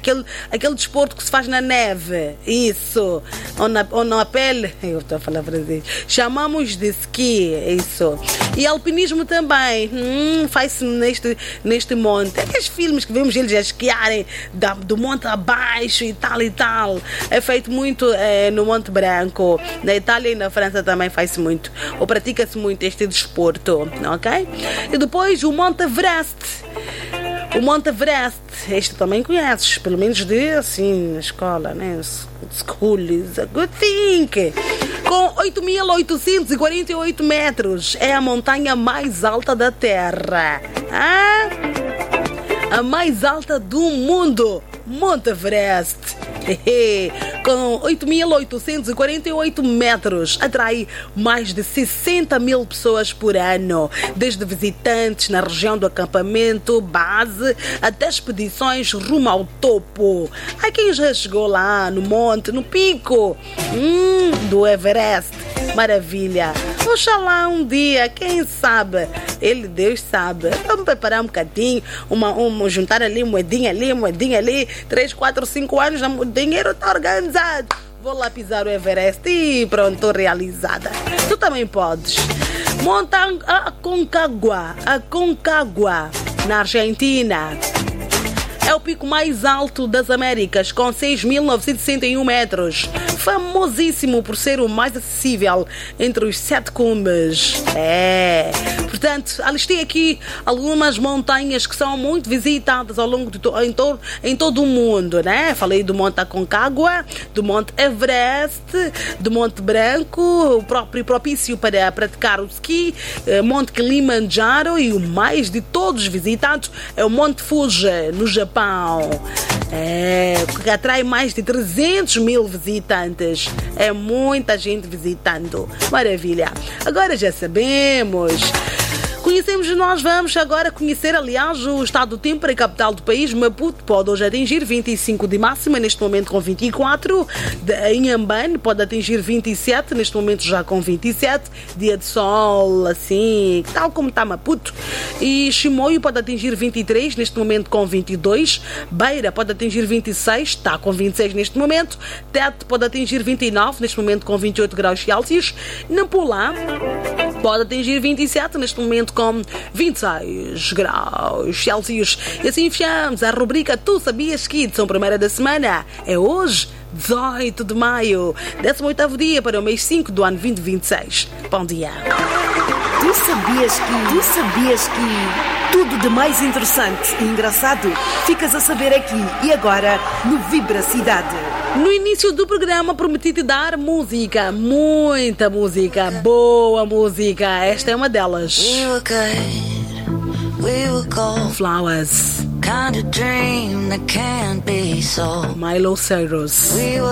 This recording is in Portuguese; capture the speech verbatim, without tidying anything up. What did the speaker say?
Aquele, aquele desporto que se faz na neve, isso, ou na, ou na pele, eu estou a falar francês, chamamos de ski, isso. E alpinismo também, hum, faz-se neste, neste monte. Aqueles filmes que vemos eles a esquiarem da, do monte abaixo e tal e tal, é feito muito é, no Monte Branco. Na Itália e na França também faz-se muito, ou pratica-se muito este desporto, ok? E depois o Monte Everest. O Monte Everest, este também conheces, pelo menos de assim, na escola, né? School is a good thing. Com oito mil oitocentos e quarenta e oito metros, é a montanha mais alta da Terra. Ah? A mais alta do mundo, Monte Everest. Com oito mil oitocentos e quarenta e oito metros, atrai mais de sessenta mil pessoas por ano, desde visitantes na região do acampamento, base, até expedições rumo ao topo. Há quem já chegou lá no monte, no pico hum, do Everest. Maravilha! Oxalá um dia, quem sabe? Ele, Deus sabe. Vamos preparar um bocadinho, uma, uma, juntar ali, moedinha ali, moedinha ali, três, quatro, cinco anos, o dinheiro está organizado. Vou lá pisar o Everest e pronto, estou realizada. Tu também podes. Monte Aconcagua, Aconcagua, na Argentina. É o pico mais alto das Américas, com seis mil novecentos e sessenta e um metros. Famosíssimo por ser o mais acessível entre os sete cumes. É. Portanto, alistei aqui algumas montanhas que são muito visitadas ao longo de to- em, to- em todo o mundo, né? Falei do Monte Aconcagua, do Monte Everest, do Monte Branco, o próprio propício para praticar o ski, Monte Kilimanjaro, e o mais de todos visitados é o Monte Fuji, no Japão. É, que atrai mais de trezentos mil visitantes. É muita gente visitando. Maravilha. Agora já sabemos. Conhecemos, nós vamos agora conhecer, aliás, o estado do tempo para a capital do país, Maputo. Pode hoje atingir vinte e cinco de máxima, neste momento com vinte e quatro. De, em Inhambane pode atingir vinte e sete, neste momento já com vinte e sete. Dia de sol, assim, tal como está Maputo. E Chimoio pode atingir vinte e três, neste momento com vinte e dois. Beira pode atingir vinte e seis, está com vinte e seis neste momento. Tete pode atingir vinte e nove, neste momento com vinte e oito graus Celsius. Nampula pode atingir vinte e sete, neste momento com vinte e seis graus Celsius. E assim fechamos a rubrica Tu Sabias Que, edição primeira da semana. É hoje, dezoito de maio, décimo oitavo dia para o mês cinco do ano vinte vinte e seis. Bom dia. Tu sabias que, tu sabias que tudo de mais interessante e engraçado ficas a saber aqui e agora no Vibra Cidade. No início do programa prometi te dar música, muita música, boa música. Esta é uma delas. We were good, we were gold. Flowers, Kind of dream that can't be sold. Miley Cyrus. We were